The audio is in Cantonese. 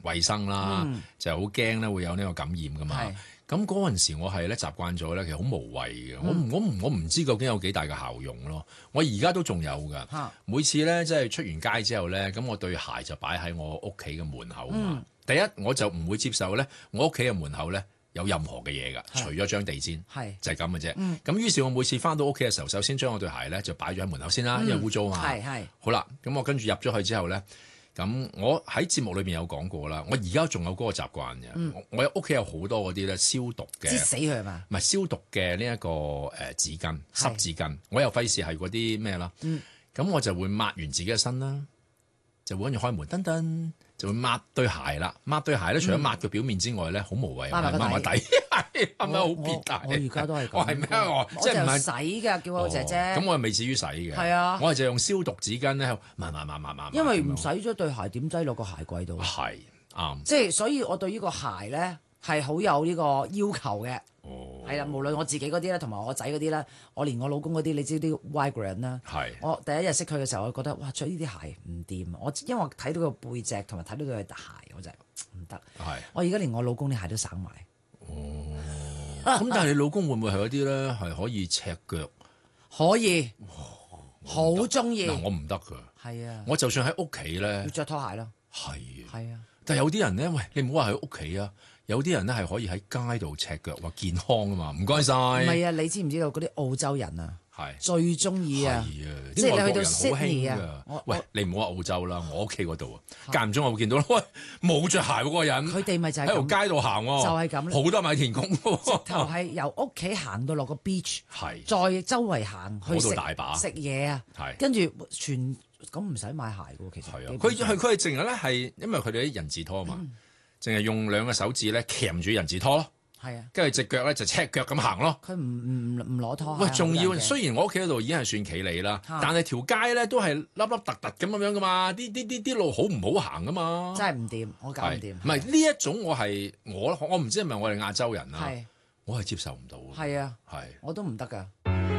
衞生啦，就好驚咧會有呢個感染噶嘛。咁嗰陣時我係咧習慣咗咧，其實好無謂嘅。我唔知究竟有幾大嘅效用咯。我而家都仲有㗎。每次咧即係出完街之後咧，咁我對鞋就擺喺我屋企嘅門口嘛。第一我就唔會接受咧，我屋企嘅門口咧有任何嘅嘢㗎，除咗張地氈，就係咁嘅啫。咁於是我每次翻到屋企嘅時候，首先將我對鞋咧就擺咗喺門口先啦，因為污糟嘛。好啦，咁我跟住入咗去之後咧。咁我喺節目裏邊有講過啦，我而家仲有嗰個習慣嘅。我屋企有好多嗰啲咧消毒嘅， 擠死佢係嘛？ 唔係消毒嘅呢一個紙巾，濕紙巾。我又費事係嗰啲咩啦。咁我就會抹完自己嘅身啦，就會跟住開門，噔噔就會抹對鞋啦。抹對鞋咧，除咗抹個表面之外咧，好無謂，抹個底，係咪好變態？ 我而家都係咁。 我係咩？我即係唔係洗㗎？叫我姐姐。 咁我又未至於洗嘅。 係啊， 我係就用消毒紙巾咧，抹。 因為唔洗咗對鞋，點擠落個鞋櫃度？ 係啱。 即係所以，我對呢個鞋咧係好有呢個要求嘅。係啦，無論我自己嗰啲咧，同埋我仔嗰啲咧，我連我老公嗰啲，你知啲 Wigan 啦。我第一日識佢嘅時候，我覺得哇，着呢啲鞋唔掂。因為我睇到個背脊同埋睇到對鞋，我就唔得。我而家連我老公啲鞋都省埋。 咁但係你老公會唔會係嗰啲咧？係可以赤腳？ 可以，好中意。 嗱，我唔得㗎。 係啊， 我就算喺屋企咧， 要着拖鞋咯。 係啊，但係有啲人咧，喂，你唔好話喺屋企啊。有啲人咧係可以喺街度赤腳，話健康啊嘛，唔該晒。唔係啊，你知唔知道嗰啲澳洲人啊？最中意啊！ 即係你去到悉尼啊！ 喂，你唔好話澳洲啦，我屋企嗰度啊，間唔中我會見到，喂，冇着鞋嗰個人， 佢哋咪就係喺條街度行喎， 就係咁， 好多米田共， 直頭係由屋企行到落個 beach，再周圍行去食嘢啊，跟住全咁唔使買鞋嘅喎，其實佢係淨係咧係因為佢哋啲人字拖啊嘛。淨係用兩個手指咧鉗住人字拖咯，跟住隻腳咧就赤腳咁行咯。 佢唔攞拖。 喂，仲要雖然我屋企嗰度已經係算企理啦，但係條街咧都係凹凹凸凸咁樣噶嘛，啲路好唔好行噶嘛？ 真係唔掂，我搞唔掂。 唔係呢一種我唔知係咪我哋亞洲人啊？我係接受唔到。 係啊，我都唔得㗎。